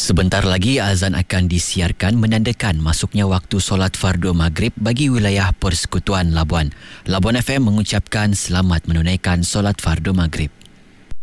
Sebentar lagi azan akan disiarkan menandakan masuknya waktu solat fardu maghrib bagi wilayah Persekutuan Labuan. Labuan FM mengucapkan selamat menunaikan solat fardu maghrib.